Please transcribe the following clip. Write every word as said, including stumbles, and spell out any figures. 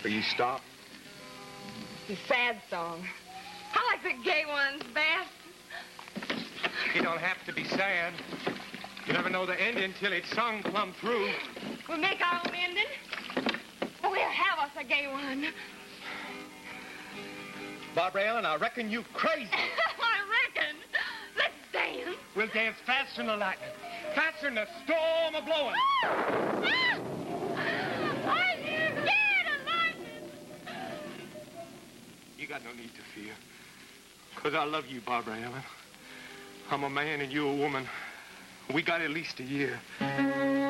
So you stop? It's a sad song. I like the gay ones best. It don't have to be sad. You never know the ending till it's sung plumb through. We'll make our own ending. We'll have us a gay one. Barbara Allen, I reckon you crazy. I reckon. Let's dance. We'll dance faster than the lightning. Faster than the storm a blowing. I'm scared of lightning. You got no need to fear. Because I love you, Barbara Allen. I'm a man and you a woman. We got at least a year.